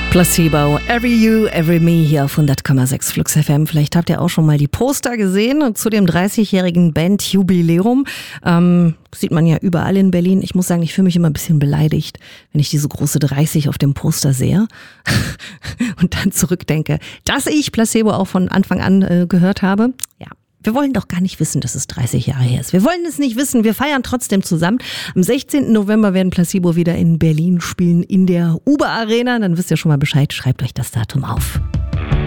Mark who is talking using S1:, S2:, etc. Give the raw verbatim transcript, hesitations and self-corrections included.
S1: Placebo, Every You, Every Me hier auf hundert Komma sechs Flux F M. Vielleicht habt ihr auch schon mal die Poster gesehen zu dem dreißigjährigen Bandjubiläum. Ähm, sieht man ja überall in Berlin. Ich muss sagen, ich fühle mich immer ein bisschen beleidigt, wenn ich diese große dreißig auf dem Poster sehe und dann zurückdenke, dass ich Placebo auch von Anfang an äh, gehört habe. Ja. Wir wollen doch gar nicht wissen, dass es dreißig Jahre her ist. Wir wollen es nicht wissen, wir feiern trotzdem zusammen. Am sechzehnten November werden Placebo wieder in Berlin spielen, in der Uber Arena. Dann wisst ihr schon mal Bescheid, schreibt euch das Datum auf.